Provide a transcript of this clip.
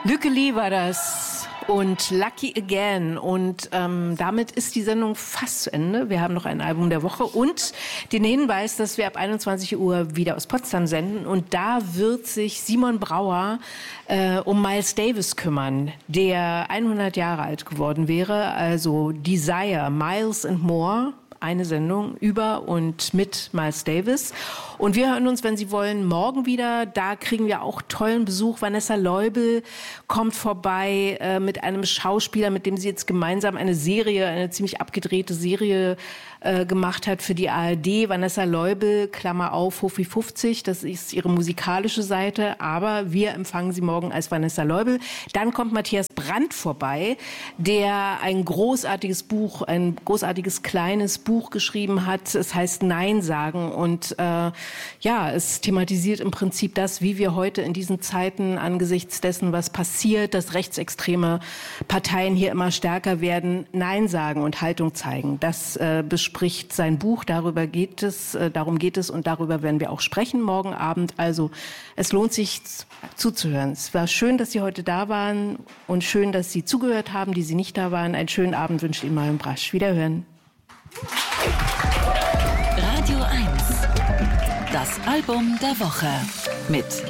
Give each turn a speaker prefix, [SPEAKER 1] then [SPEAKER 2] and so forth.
[SPEAKER 1] Lücke Lee war das und Lucky Again und damit ist die Sendung fast zu Ende. Wir haben noch ein Album der Woche und den Hinweis, dass wir ab 21 Uhr wieder aus Potsdam senden und da wird sich Simon Brauer um Miles Davis kümmern, der 100 Jahre alt geworden wäre, also Desire, Miles and More. Eine Sendung über und mit Miles Davis. Und wir hören uns, wenn Sie wollen, morgen wieder. Da kriegen wir auch tollen Besuch. Vanessa Leubel kommt vorbei mit einem Schauspieler, mit dem sie jetzt gemeinsam eine ziemlich abgedrehte Serie gemacht hat für die ARD. Vanessa Leubel, Klammer auf, Hofi 50, das ist ihre musikalische Seite. Aber wir empfangen sie morgen als Vanessa Leubel. Dann kommt Matthias Brandt vorbei, der ein großartiges kleines Buch geschrieben hat. Es heißt Nein sagen und es thematisiert im Prinzip das, wie wir heute in diesen Zeiten angesichts dessen, was passiert, dass rechtsextreme Parteien hier immer stärker werden, Nein sagen und Haltung zeigen. Das bespricht sein Buch, darum geht es und darüber werden wir auch sprechen morgen Abend. Also es lohnt sich zuzuhören. Es war schön, dass Sie heute da waren und schön, dass Sie zugehört haben, die Sie nicht da waren. Einen schönen Abend wünscht Ihnen Marion Brasch. Wiederhören.
[SPEAKER 2] Radio 1. Das Album der Woche mit